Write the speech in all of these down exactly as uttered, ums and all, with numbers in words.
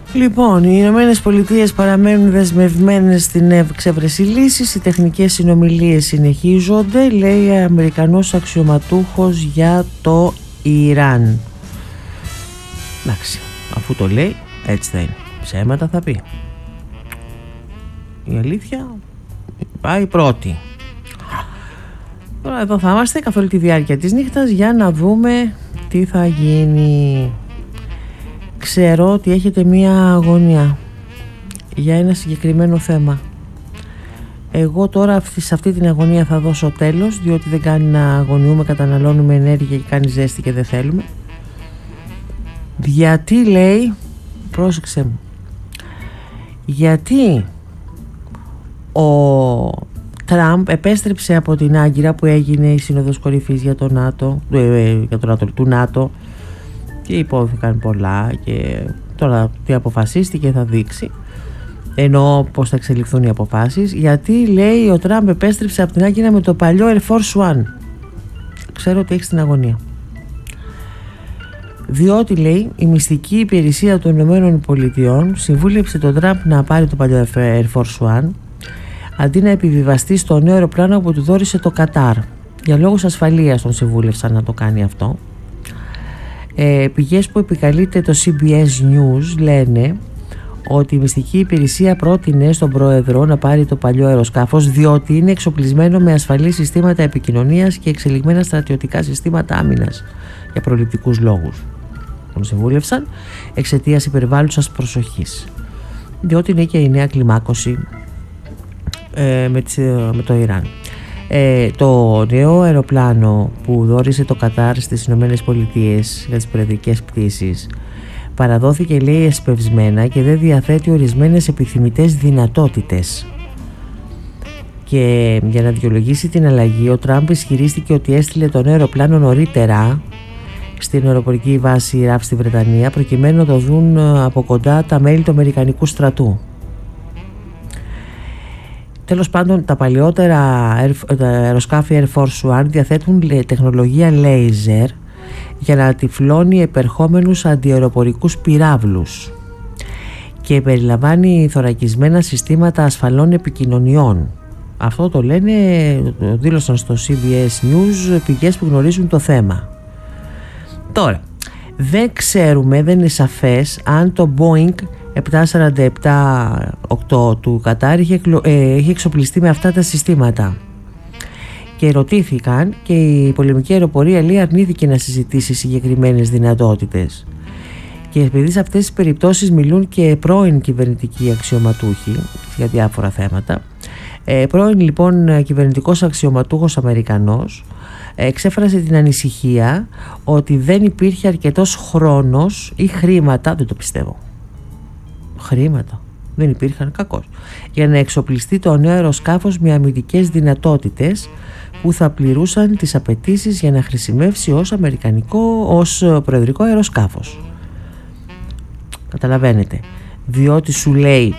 Λοιπόν, οι Ηνωμένες Πολιτείες παραμένουν δεσμευμένες στην εξέβρεση λύσης. Οι τεχνικές συνομιλίες συνεχίζονται, λέει Αμερικανός αξιωματούχος για το Ιράν. Εντάξει, αφού το λέει, έτσι θα είναι. Ψέματα θα πει. Η αλήθεια πάει πρώτη. Τώρα εδώ θα είμαστε καθ' όλη τη διάρκεια της νύχτας για να δούμε τι θα γίνει. Ξέρω ότι έχετε μία αγωνία για ένα συγκεκριμένο θέμα. Εγώ τώρα σε αυτή την αγωνία θα δώσω τέλος, διότι δεν κάνει να αγωνιούμε, καταναλώνουμε ενέργεια και κάνει ζέστη και δεν θέλουμε. Γιατί, λέει, πρόσεξε μου, γιατί ο Τραμπ επέστρεψε από την Άγκυρα που έγινε η Σύνοδος Κορυφής για το ΝΑΤΟ, για το ΝΑΤΟ, του ΝΑΤΟ, και υπόθηκαν πολλά και τώρα τι αποφασίστηκε θα δείξει, ενώ πώς θα εξελιχθούν οι αποφάσεις. Γιατί, λέει, ο Τραμπ επέστρεψε από την Άγκυρα με το παλιό Air Force One. Ξέρω ότι έχεις την αγωνία. Διότι, λέει, η μυστική υπηρεσία των Ηνωμένων Πολιτειών συμβούλεψε τον Τραμπ να πάρει το παλιό Air Force One αντί να επιβιβαστεί στο νέο αεροπλάνο που του δώρισε το Κατάρ. Για λόγους ασφαλείας τον συμβούλευσαν να το κάνει αυτό. Ε, πηγές που επικαλείται το σι μπι ες News λένε ότι η μυστική υπηρεσία πρότεινε στον πρόεδρο να πάρει το παλιό αεροσκάφος διότι είναι εξοπλισμένο με ασφαλή συστήματα επικοινωνίας και εξελιγμένα στρατιωτικά συστήματα άμυνας για προληπτικούς λόγους. Τον συμβούλευσαν εξαιτίας υπερβάλλουσας προσοχής, διότι είναι και η νέα κλιμάκωση ε, με, τις, με το Ιράν. Ε, το νέο αεροπλάνο που δώρισε το Κατάρ στις Ηνωμένες Πολιτείες για τις προεδρικές πτήσεις παραδόθηκε, λέει, εσπευσμένα και δεν διαθέτει ορισμένες επιθυμητές δυνατότητες. Και για να δικαιολογήσει την αλλαγή, ο Τραμπ ισχυρίστηκε ότι έστειλε το νέο αεροπλάνο νωρίτερα στην αεροπορική βάση Ραφ στη Βρετανία προκειμένου να το δουν από κοντά τα μέλη του Αμερικανικού στρατού. Τέλος πάντων, τα παλιότερα αεροσκάφη Air Force One διαθέτουν τεχνολογία laser για να τυφλώνει επερχόμενους αντιαεροπορικούς πυράβλους και περιλαμβάνει θωρακισμένα συστήματα ασφαλών επικοινωνιών. Αυτό το λένε, το δήλωσαν στο σι μπι ες News πηγές που γνωρίζουν το θέμα. Τώρα, δεν ξέρουμε, δεν είναι σαφές αν το Boeing επτακόσια σαράντα επτά οκτώ του Κατάρ είχε, ε, είχε εξοπλιστεί με αυτά τα συστήματα. Και ρωτήθηκαν και η πολεμική αεροπορία, λέει, αρνήθηκε να συζητήσει συγκεκριμένες δυνατότητες. Και επειδή σε αυτές τις περιπτώσεις μιλούν και πρώην κυβερνητικοί αξιωματούχοι για διάφορα θέματα, ε, πρώην λοιπόν κυβερνητικός αξιωματούχος Αμερικανός εξέφρασε την ανησυχία ότι δεν υπήρχε αρκετός χρόνος ή χρήματα, δεν το πιστεύω, χρήματα δεν υπήρχαν, κακώς, για να εξοπλιστεί το νέο αεροσκάφος με αμυντικές δυνατότητες που θα πληρούσαν τις απαιτήσεις για να χρησιμεύσει ως αμερικανικό, ως προεδρικό αεροσκάφος. Καταλαβαίνετε, διότι σου λέει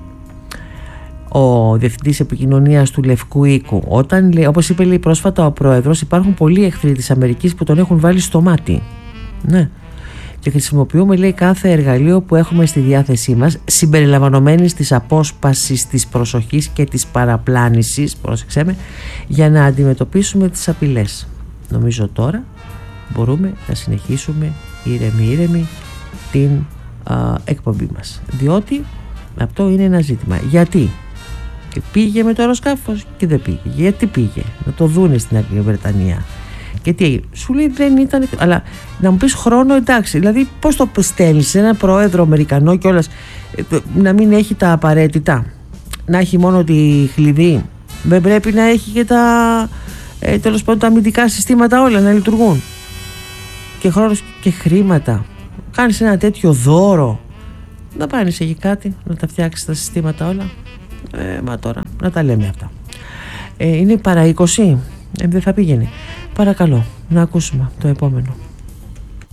ο διευθυντής επικοινωνίας του Λευκού Οίκου, όταν, λέει, όπως είπε, λέει, πρόσφατα ο πρόεδρος, υπάρχουν πολλοί εχθροί της Αμερικής που τον έχουν βάλει στο μάτι. Ναι. Και χρησιμοποιούμε, λέει, κάθε εργαλείο που έχουμε στη διάθεσή μας, συμπεριλαμβανομένης της απόσπασης της προσοχής και της παραπλάνησης, πρόσεξέ με, για να αντιμετωπίσουμε τις απειλές. Νομίζω τώρα μπορούμε να συνεχίσουμε ήρεμοι ήρεμοι την α, εκπομπή μας, διότι αυτό είναι ένα ζήτημα. Γιατί και πήγε με το αεροσκάφος και δεν πήγε, γιατί πήγε, να το δούνε στην Αγγλία Βρετανία. Και τι έγινε, σου λέει δεν ήταν. Αλλά να μου πεις χρόνο, εντάξει. Δηλαδή, πώς το στέλνεις σε έναν πρόεδρο Αμερικανό κιόλας να μην έχει τα απαραίτητα, να έχει μόνο τη χλειδί, δεν πρέπει να έχει και τα ε, τέλος πάντων τα αμυντικά συστήματα όλα να λειτουργούν, και χρόνος και χρήματα. Κάνεις ένα τέτοιο δώρο, να πάρεις εκεί κάτι, να τα φτιάξεις τα συστήματα όλα. Ε, μα τώρα να τα λέμε αυτά. Ε, είναι παρά είκοσι, ε, δεν θα πήγαινε. Παρακαλώ να ακούσουμε το επόμενο.